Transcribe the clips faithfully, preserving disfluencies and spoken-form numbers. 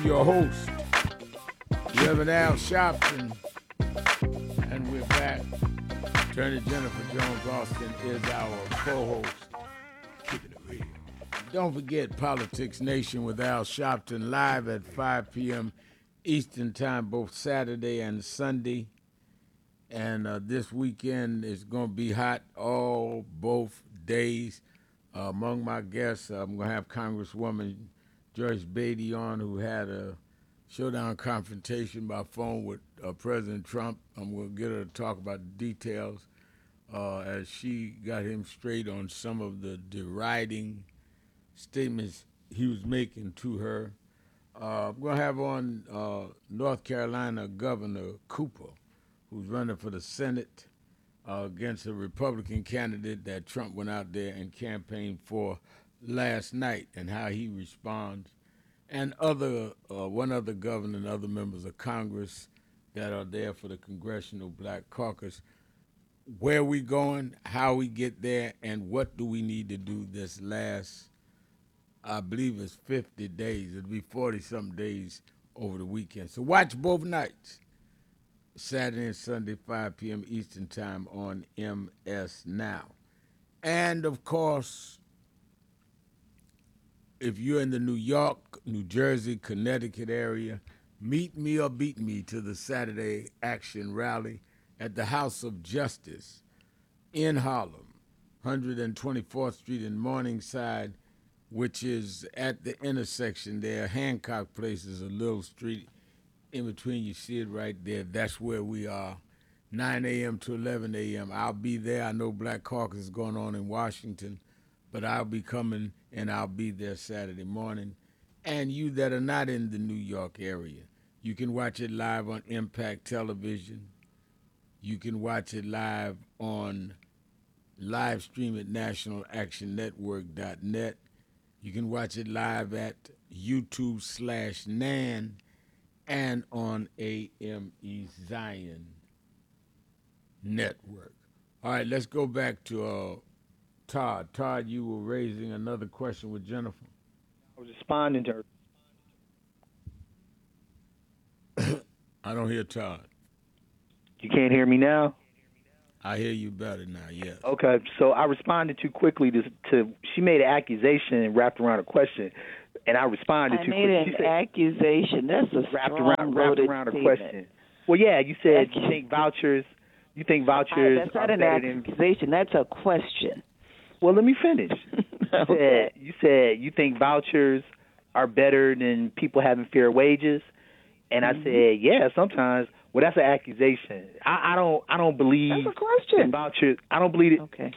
I'm your host, Reverend Al Sharpton, and we're back. Attorney Jennifer Jones Austin is our co-host. Keeping it real. Don't forget Politics Nation with Al Sharpton live at five p.m. Eastern Time, both Saturday and Sunday. And uh, this weekend is going to be hot all both days. Uh, among my guests, uh, I'm going to have Congresswoman Joyce Beatty on, who had a showdown confrontation by phone with uh, President Trump. I'm going to get her to talk about the details uh, as she got him straight on some of the deriding statements he was making to her. Uh, we're going to have on uh, North Carolina Governor Cooper, who's running for the Senate uh, against a Republican candidate that Trump went out there and campaigned for last night, and how he responds, and other uh, one other governor and other members of Congress that are there for the Congressional Black Caucus. Where we going, how we get there, and what do we need to do this last, I believe it's fifty days. It'll be forty-something days over the weekend. So watch both nights, Saturday and Sunday, five p.m. Eastern Time on M S Now. And, of course, if you're in the New York, New Jersey, Connecticut area, meet me or beat me to the Saturday Action Rally at the House of Justice in Harlem, one twenty-fourth Street in Morningside, which is at the intersection there. Hancock Place is a little street in between. You see it right there. That's where we are, nine a.m. to eleven a.m. I'll be there. I know Black Caucus is going on in Washington, but I'll be coming, and I'll be there Saturday morning. And you that are not in the New York area, you can watch it live on Impact Television. You can watch it live on live stream at national action network dot net. You can watch it live at YouTube slash Nan and on A M E Zion Network. All right, let's go back to uh, Todd. Todd, you were raising another question with Jennifer. I was responding to her. I don't hear Todd. You can't hear me now? I hear you better now, yes. Okay, so I responded too quickly to, to she made an accusation and wrapped around a question, and I responded I too made quickly. an said, accusation. That's a wrapped strong around, wrapped around a question. Well, yeah, you said you think vouchers, you think vouchers I, that's not are an better accusation. Than... That's a question. Well, let me finish. Okay. You said, you said you think vouchers are better than people having fair wages, and mm-hmm. I said, yeah, sometimes. Well, that's an accusation. I, I don't. I don't believe. That's a question. That vouchers. I don't believe it. Okay.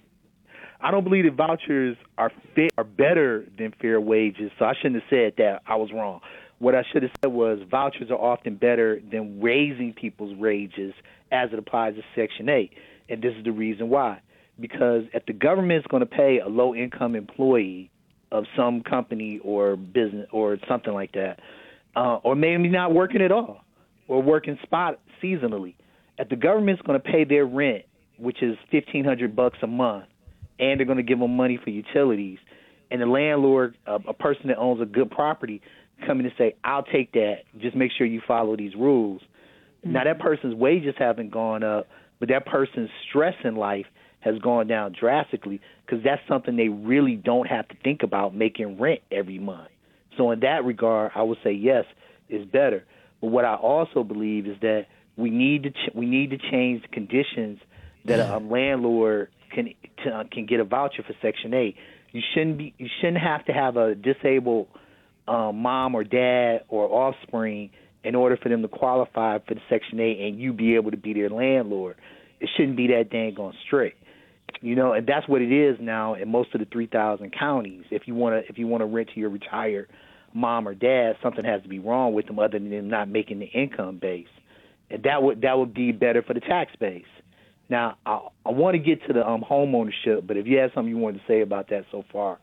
I don't believe that vouchers are fair, are better than fair wages. So I shouldn't have said that. I was wrong. What I should have said was vouchers are often better than raising people's wages as it applies to Section eight, and this is the reason why. Because if the government is going to pay a low-income employee of some company or business or something like that, uh, or maybe not working at all, or working spot seasonally, if the government's going to pay their rent, which is fifteen hundred bucks a month, and they're going to give them money for utilities, and the landlord, a, a person that owns a good property, come in and say, I'll take that, just make sure you follow these rules. Mm-hmm. Now, that person's wages haven't gone up, but that person's stress in life has gone down drastically because that's something they really don't have to think about, making rent every month. So in that regard, I would say, yes, it's better. But what I also believe is that we need to ch- we need to change the conditions that a landlord can to, uh, can get a voucher for Section eight. You shouldn't be you shouldn't have to have a disabled um, mom or dad or offspring in order for them to qualify for the Section eight, and you be able to be their landlord. It shouldn't be that dang on strict, you know. And that's what it is now in most of the three thousand counties. If you want to if you want to rent to your retired mom or dad, something has to be wrong with them other than them not making the income base, and that would that would be better for the tax base. Now, I, I want to get to the um, home ownership, but if you had something you wanted to say about that so far.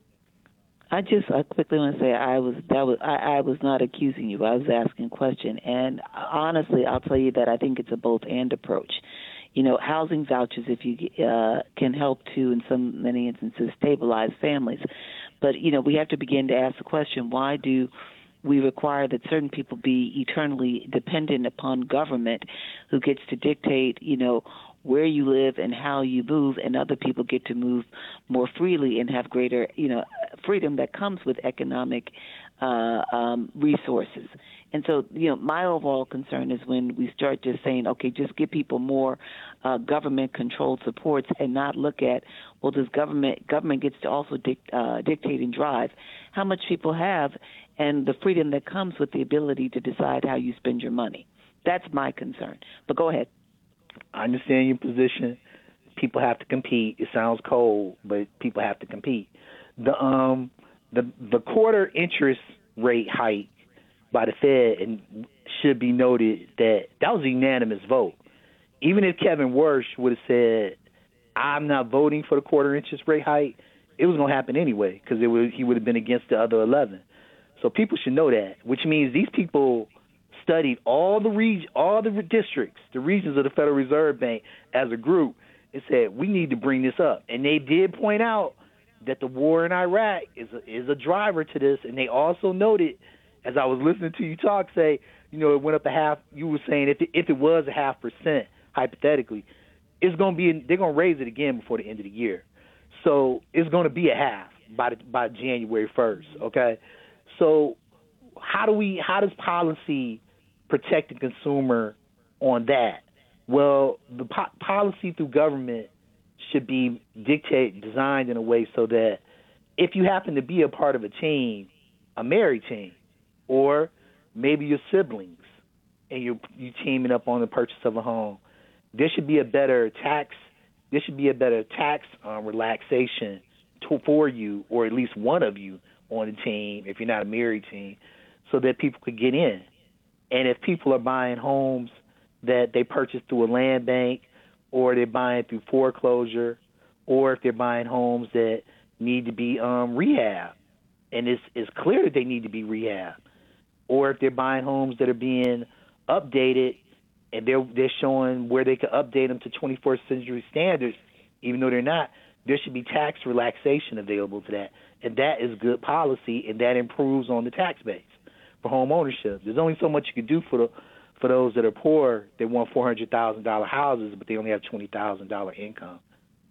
I just I quickly want to say I was that was I, I was not accusing you. I was asking a question, and honestly, I'll tell you that I think it's a both and approach. You know, housing vouchers, if you uh, can help to, in some many instances, stabilize families. But, you know, we have to begin to ask the question, why do we require that certain people be eternally dependent upon government, who gets to dictate, you know, where you live and how you move, and other people get to move more freely and have greater, you know, freedom that comes with economic uh, um, resources. And so, you know, my overall concern is when we start just saying, okay, just give people more uh, government-controlled supports and not look at, well, does government government gets to also dic- uh, dictate and drive how much people have and the freedom that comes with the ability to decide how you spend your money. That's my concern. But go ahead. I understand your position. People have to compete. It sounds cold, but people have to compete. The um the the quarter interest rate hike by the Fed, and should be noted that that was a unanimous vote. Even if Kevin Warsh would have said, "I'm not voting for the quarter interest rate hike," it was going to happen anyway because it would he would have been against the other eleven. So people should know that, which means these people studied all the reg- all the districts, the regions of the Federal Reserve Bank as a group, and said we need to bring this up. And they did point out that the war in Iraq is a, is a driver to this, and they also noted, as I was listening to you talk, say, you know, it went up a half. You were saying if it, if it was a half percent, hypothetically, it's going to be they're going to raise it again before the end of the year. So it's going to be a half by the, by January first. Okay, so how do we how does policy protect the consumer on that? Well, the po- policy through government should be dictated, designed in a way so that if you happen to be a part of a team, a married team, or maybe your siblings, and you're you teaming up on the purchase of a home, there should be a better tax. There should be a better tax um, relaxation to, for you, or at least one of you on the team, if you're not a married team, so that people could get in. And if people are buying homes that they purchased through a land bank, or they're buying through foreclosure, or if they're buying homes that need to be um, rehabbed, and it's, it's clear that they need to be rehabbed, or if they're buying homes that are being updated and they're they're showing where they could update them to twenty-first century standards, even though they're not, there should be tax relaxation available to that. And that is good policy, and that improves on the tax base for home ownership. There's only so much you can do for the for those that are poor. They want four hundred thousand dollars houses, but they only have twenty thousand dollars income.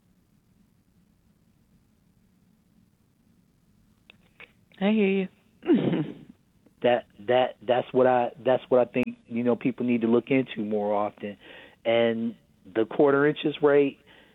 I hear you. that that that's what I that's what I think, you know, people need to look into more often. And the quarter interest rate,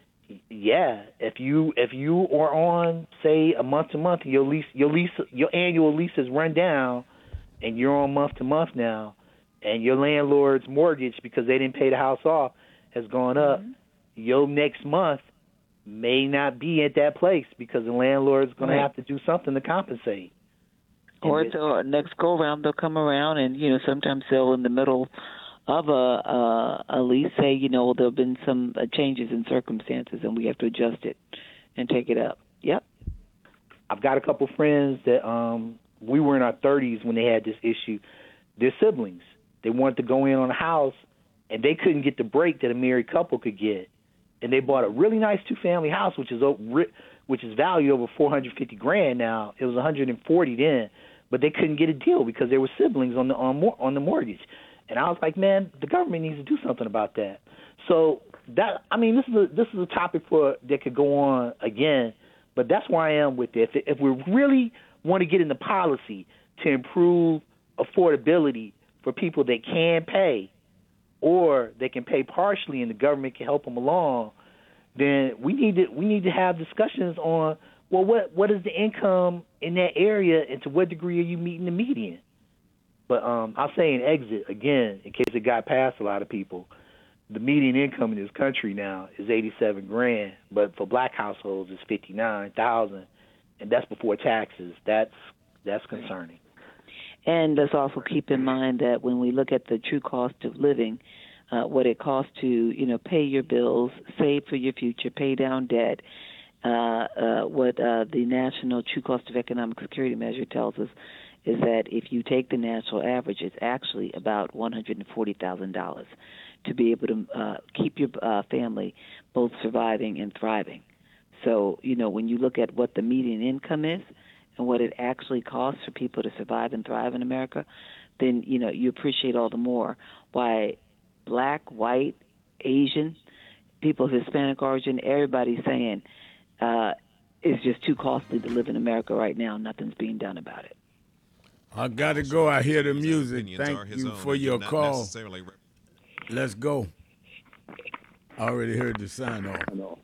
yeah, if you if you are on, say, a month to month, your lease your lease your annual lease has run down, and you're on month to month now, and your landlord's mortgage, because they didn't pay the house off, has gone up, mm-hmm. your next month may not be at that place because the landlord's going right. to have to do something to compensate. Or it's uh, next go around, they'll come around and, you know, sometimes they'll in the middle of a, a, a lease say, you know, there have been some uh, changes in circumstances and we have to adjust it and take it up. Yep. I've got a couple friends that um, we were in our thirties when they had this issue. Their siblings, they wanted to go in on a house and they couldn't get the break that a married couple could get. And they bought a really nice two-family house, which is which is valued over four hundred fifty grand now. It was one hundred forty then, but they couldn't get a deal because they were siblings on the on, on the mortgage. And I was like, man, the government needs to do something about that. So that I mean, this is a, this is a topic for that could go on again, but that's where I am with it. If, if we really want to get into policy to improve affordability for people that can pay, or they can pay partially and the government can help them along, then we need to we need to have discussions on, well, what what is the income in that area and to what degree are you meeting the median? But um, I'll say in exit, again, in case it got past a lot of people, the median income in this country now is eighty-seven grand, but for black households it's fifty-nine thousand, and that's before taxes. That's that's concerning. And let's also keep in mind that when we look at the true cost of living, uh, what it costs to, you know, pay your bills, save for your future, pay down debt, uh, uh, what uh, the National True Cost of Economic Security Measure tells us is that if you take the national average, it's actually about one hundred forty thousand dollars to be able to uh, keep your uh, family both surviving and thriving. So, you know, when you look at what the median income is, and what it actually costs for people to survive and thrive in America, then, you know, you appreciate all the more why black, white, Asian, people of Hispanic origin, everybody's saying uh, it's just too costly to live in America right now. Nothing's being done about it. I got to go. I hear the music. Thank you for your call. Let's go. I already heard the sign off.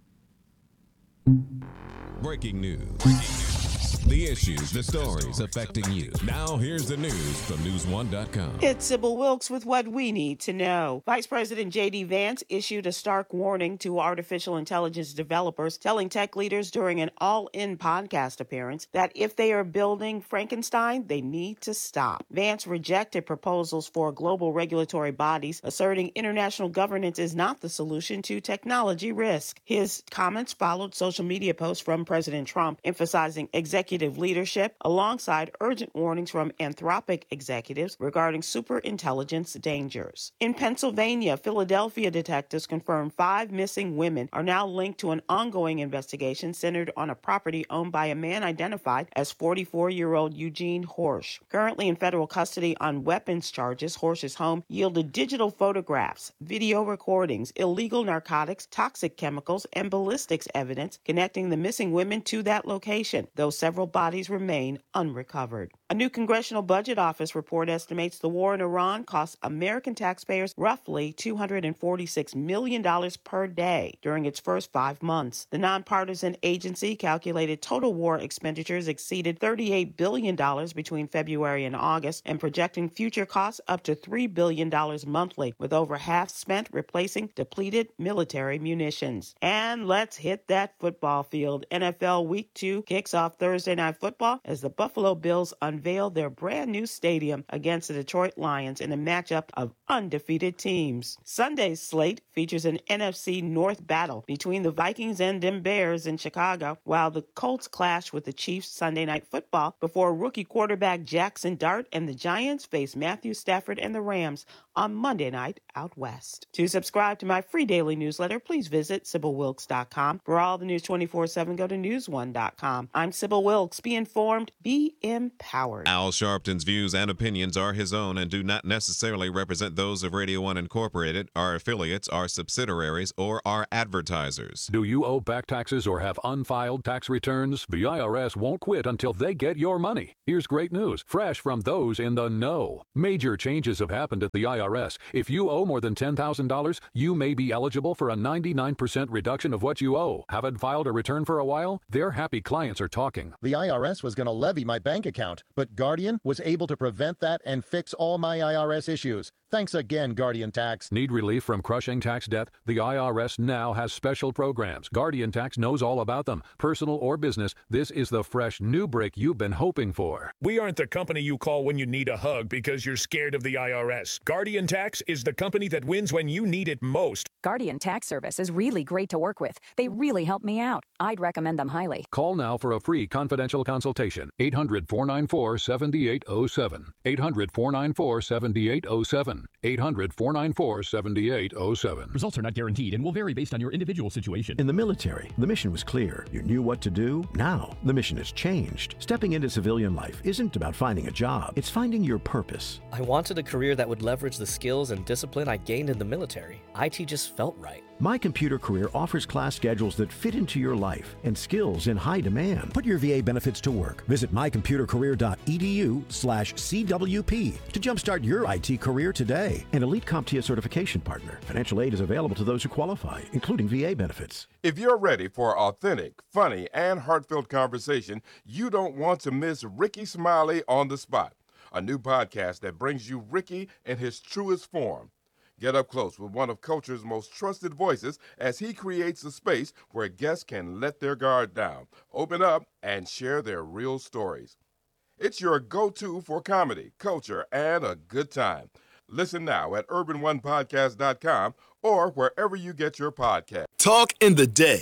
Breaking news. Breaking news. The issues, the stories affecting you. Now here's the news from news one dot com. It's Sybil Wilkes with what we need to know. Vice President J D. Vance issued a stark warning to artificial intelligence developers, telling tech leaders during an all-in podcast appearance that if they are building Frankenstein, they need to stop. Vance rejected proposals for global regulatory bodies, asserting international governance is not the solution to technology risk. His comments followed social media posts from President Trump, emphasizing executive leadership alongside urgent warnings from Anthropic executives regarding superintelligence dangers. In Pennsylvania, Philadelphia detectives confirmed five missing women are now linked to an ongoing investigation centered on a property owned by a man identified as forty-four-year-old Eugene Horsch. Currently in federal custody on weapons charges, Horsch's home yielded digital photographs, video recordings, illegal narcotics, toxic chemicals, and ballistics evidence connecting the missing women to that location, though several bodies remain unrecovered. A new Congressional Budget Office report estimates the war in Iran cost American taxpayers roughly two hundred forty-six million dollars per day during its first five months. The nonpartisan agency calculated total war expenditures exceeded thirty-eight billion dollars between February and August, and projecting future costs up to three billion dollars monthly, with over half spent replacing depleted military munitions. And let's hit that football field. N F L Week two kicks off Thursday Night Football as the Buffalo Bills unveiled their brand new stadium against the Detroit Lions in a matchup of undefeated teams. Sunday's slate features an N F C North battle between the Vikings and them Bears in Chicago, while the Colts clash with the Chiefs Sunday Night Football before rookie quarterback Jackson Dart and the Giants face Matthew Stafford and the Rams on Monday night out west. To subscribe to my free daily newsletter, please visit Sybil Wilkes dot com. For all the news twenty-four seven, go to news one dot com. I'm Sybil Wilkes. Be informed, be empowered. Al Sharpton's views and opinions are his own and do not necessarily represent those of Radio One Incorporated, our affiliates, our subsidiaries, or our advertisers. Do you owe back taxes or have unfiled tax returns? The I R S won't quit until they get your money. Here's great news, fresh from those in the know. Major changes have happened at the I R S. If you owe more than ten thousand dollars, you may be eligible for a ninety-nine percent reduction of what you owe. Haven't filed a return for a while? Their happy clients are talking. The I R S was going to levy my bank account, but Guardian was able to prevent that and fix all my I R S issues. Thanks again, Guardian Tax. Need relief from crushing tax debt? The I R S now has special programs. Guardian Tax knows all about them. Personal or business, this is the fresh new break you've been hoping for. We aren't the company you call when you need a hug because you're scared of the I R S. Guardian Tax is the company that wins when you need it most. Guardian Tax Service is really great to work with. They really help me out. I'd recommend them highly. Call now for a free confidential consultation. eight hundred, four nine four, seven eight zero seven. eight hundred, four nine four, seven eight zero seven. eight hundred, four nine four, seven eight zero seven. Results are not guaranteed and will vary based on your individual situation. In the military, the mission was clear. You knew what to do. Now, the mission has changed. Stepping into civilian life isn't about finding a job. It's finding your purpose. I wanted a career that would leverage the skills and discipline I gained in the military. I T just felt right. My Computer Career offers class schedules that fit into your life and skills in high demand. Put your V A benefits to work. Visit my computer career dot e d u slash C W P to jumpstart your I T career today. An Elite CompTIA certification partner. Financial aid is available to those who qualify, including V A benefits. If you're ready for authentic, funny, and heartfelt conversation, you don't want to miss Ricky Smiley on the Spot, a new podcast that brings you Ricky in his truest form. Get up close with one of culture's most trusted voices as he creates a space where guests can let their guard down, open up, and share their real stories. It's your go-to for comedy, culture, and a good time. Listen now at urban one podcast dot com or wherever you get your podcast. Talk in the day.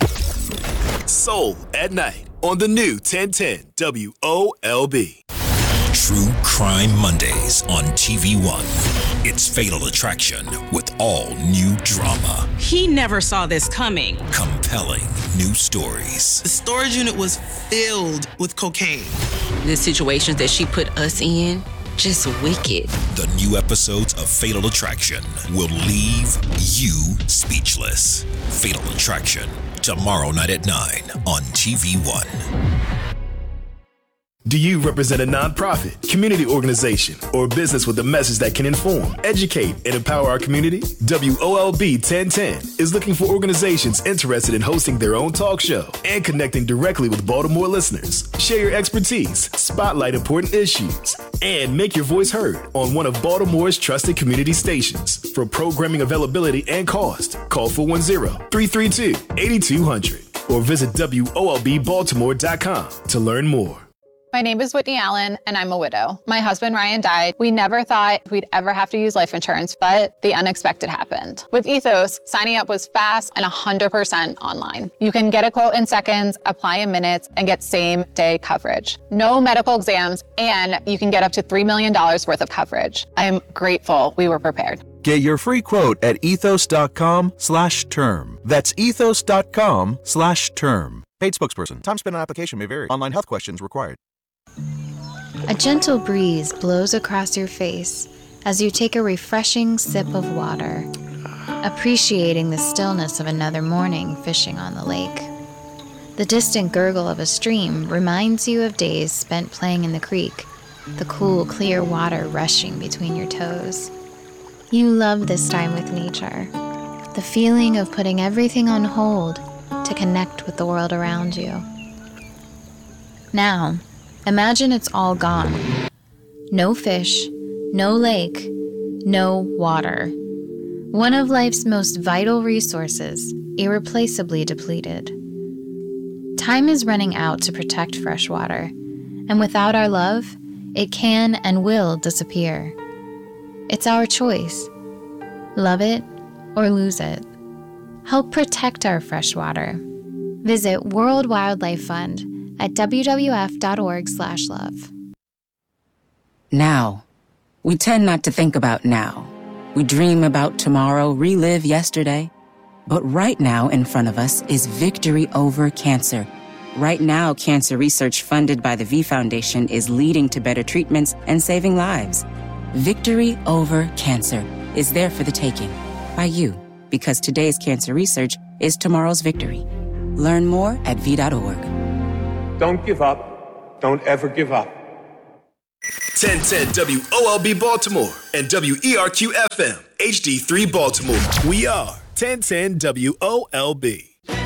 Soul at night on the new ten ten W O L B. True Crime Mondays on T V One. It's Fatal Attraction with all new drama. He never saw this coming. Compelling new stories. The storage unit was filled with cocaine. The situations that she put us in, just wicked. The new episodes of Fatal Attraction will leave you speechless. Fatal Attraction, tomorrow night at nine on T V One. Do you represent a nonprofit, community organization, or business with a message that can inform, educate, and empower our community? W O L B ten ten is looking for organizations interested in hosting their own talk show and connecting directly with Baltimore listeners. Share your expertise, spotlight important issues, and make your voice heard on one of Baltimore's trusted community stations. For programming availability and cost, call four one zero, three three two, eight two zero zero or visit W O L B Baltimore dot com to learn more. My name is Whitney Allen, and I'm a widow. My husband, Ryan, died. We never thought we'd ever have to use life insurance, but the unexpected happened. With Ethos, signing up was fast and one hundred percent online. You can get a quote in seconds, apply in minutes, and get same-day coverage. No medical exams, and you can get up to three million dollars worth of coverage. I am grateful we were prepared. Get your free quote at ethos.com slash term. That's ethos.com slash term. Paid spokesperson. Time spent on application may vary. Online health questions required. A gentle breeze blows across your face as you take a refreshing sip of water, appreciating the stillness of another morning fishing on the lake. The distant gurgle of a stream reminds you of days spent playing in the creek, the cool, clear water rushing between your toes. You love this time with nature, the feeling of putting everything on hold to connect with the world around you. Now, imagine it's all gone. No fish, no lake, no water. One of life's most vital resources, irreplaceably depleted. Time is running out to protect fresh water, and without our love, it can and will disappear. It's our choice. Love it or lose it. Help protect our fresh water. Visit World Wildlife Fund at w w f dot org slash love. Now. We tend not to think about now. We dream about tomorrow, relive yesterday. But right now in front of us is victory over cancer. Right now, cancer research funded by the V Foundation is leading to better treatments and saving lives. Victory over cancer is there for the taking by you, because today's cancer research is tomorrow's victory. Learn more at v dot org. Don't give up. Don't ever give up. ten ten W O L B Baltimore and W E R Q F M H D three Baltimore. We are ten ten W O L B.